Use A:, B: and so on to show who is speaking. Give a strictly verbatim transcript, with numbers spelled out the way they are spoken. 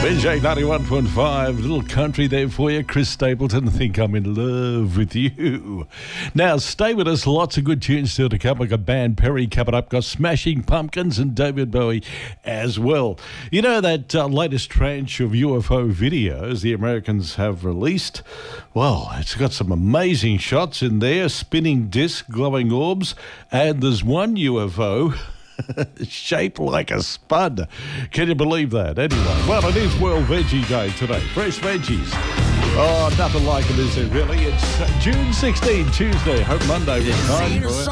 A: B J ninety-one point five, little country there for you. Chris Stapleton, think I'm in love with you. Now, stay with us. Lots of good tunes still to come. We've got Band Perry coming up. Got Smashing Pumpkins and David Bowie as well. You know that uh, latest tranche of U F O videos the Americans have released? Well, it's got some amazing shots in there. Spinning disc, glowing orbs. And there's one U F O shaped like a spud. Can you believe that? Anyway, well, it is World Veggie Day today. Fresh veggies. Oh, nothing like it, is it really? It's uh, June sixteenth, Tuesday. Hope Monday was kind for it.